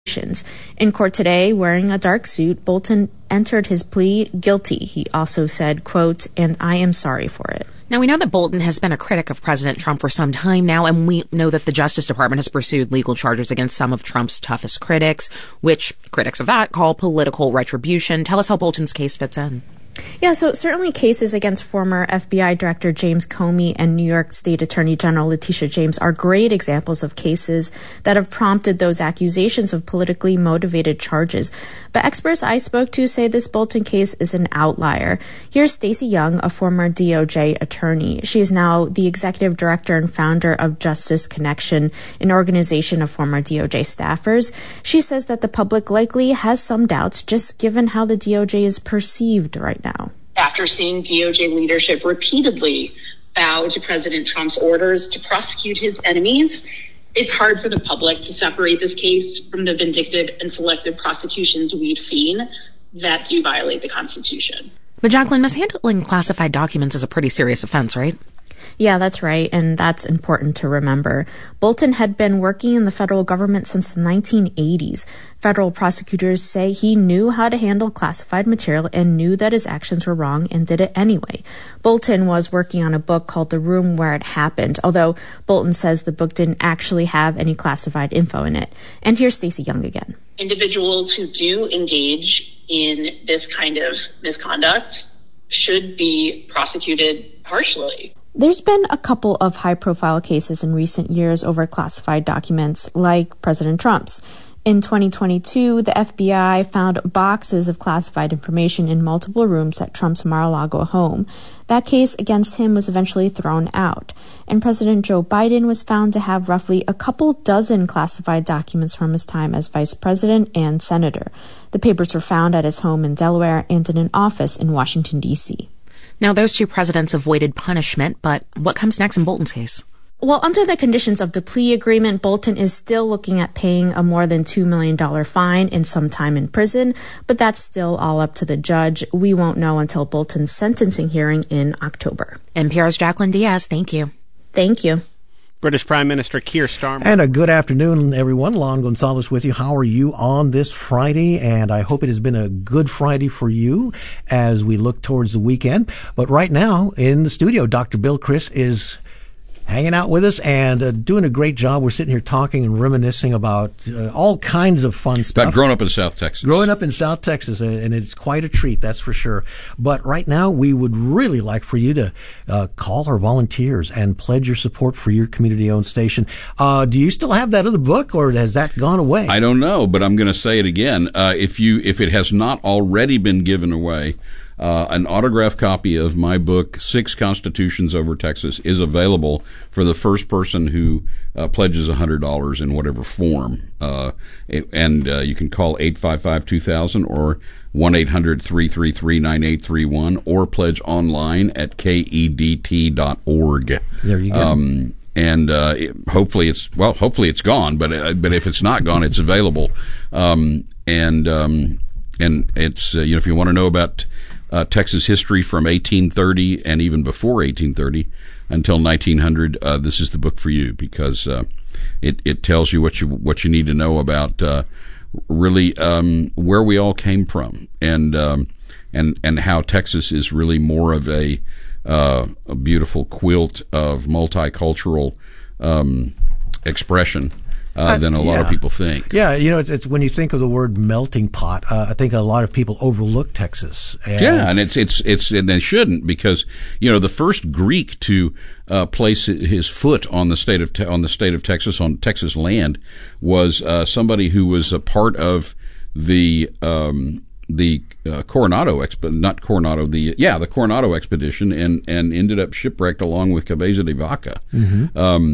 In court today, wearing a dark suit, Bolton entered his plea guilty. He also said, quote, "and I am sorry for it." Now, we know that Bolton has been a critic of President Trump for some time now, and we know that the Justice Department has pursued legal charges against some of Trump's toughest critics, which critics of that call political retribution. Tell us how Bolton's case fits in. Yeah, so certainly cases against former FBI Director James Comey and New York State Attorney General Letitia James are great examples of cases that have prompted those accusations of politically motivated charges. But experts I spoke to say this Bolton case is an outlier. Here's Stacey Young, a former DOJ attorney. She is now the executive director and founder of Justice Connection, an organization of former DOJ staffers. She says that the public likely has some doubts just given how the DOJ is perceived right now. After seeing DOJ leadership repeatedly bow to President Trump's orders to prosecute his enemies, it's hard for the public to separate this case from the vindictive and selective prosecutions we've seen that do violate the Constitution. But Jacqueline, mishandling classified documents is a pretty serious offense, right? Yeah, that's right, and that's important to remember. Bolton had been working in the federal government since the 1980s. Federal prosecutors say he knew how to handle classified material and knew that his actions were wrong and did it anyway. Bolton was working on a book called The Room Where It Happened, although Bolton says the book didn't actually have any classified info in it. And here's Stacey Young again. Individuals who do engage in this kind of misconduct should be prosecuted harshly. There's been a couple of high-profile cases in recent years over classified documents, like President Trump's. In 2022, the FBI found boxes of classified information in multiple rooms at Trump's Mar-a-Lago home. That case against him was eventually thrown out, and President Joe Biden was found to have roughly a couple dozen classified documents from his time as vice president and senator. The papers were found at his home in Delaware and in an office in Washington, D.C. Now, those two presidents avoided punishment, but what comes next in Bolton's case? Well, under the conditions of the plea agreement, Bolton is still looking at paying a more than $2 million fine and some time in prison, but that's still all up to the judge. We won't know until Bolton's sentencing hearing in October. NPR's Jacqueline Diaz, thank you. Thank you. British Prime Minister Keir Starmer. And a good afternoon, everyone. Lon Gonzalez with you. How are you on this Friday? And I hope it has been a good Friday for you as we look towards the weekend. But right now in the studio, Dr. Bill Criss is hanging out with us and doing a great job. We're sitting here talking and reminiscing about all kinds of fun stuff. About growing up in South Texas. Growing up in South Texas, and it's quite a treat, that's for sure. But right now, we would really like for you to call our volunteers and pledge your support for your community-owned station. Do you still have that other book, or has that gone away? I don't know, but I'm going to say it again. If it has not already been given away, an autographed copy of my book, 6 Constitutions Over Texas, is available for the first person who pledges $100 in whatever form. And you can call 855-2000 or 1-800-333-9831 or pledge online at kedt.org. There you go. And hopefully it's gone, but if it's not gone, it's available. And it's if you want to know about Texas history from 1830 and even before 1830 until 1900, this is the book for you, because it tells you what you need to know about really where we all came from, and how Texas is really more of a beautiful quilt of multicultural expression than a lot of people think. Yeah, it's when you think of the word melting pot, I think a lot of people overlook Texas. And it's and they shouldn't, because the first Greek to place his foot on the state of Texas, on Texas land, was somebody who was a part of the Coronado the Coronado expedition, and ended up shipwrecked along with Cabeza de Vaca. Mm-hmm.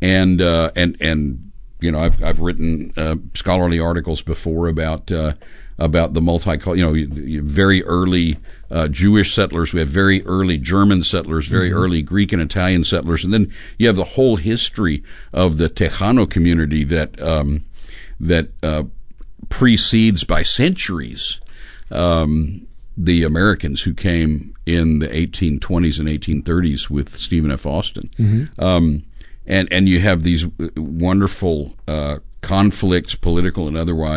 I've written scholarly articles before about the multicultural, very early Jewish settlers. We have very early German settlers, very early Greek and Italian settlers, and then you have the whole history of the Tejano community that precedes by centuries the Americans who came in the 1820s and 1830s with Stephen F. Austin. Mm-hmm. And you have these wonderful conflicts, political and otherwise,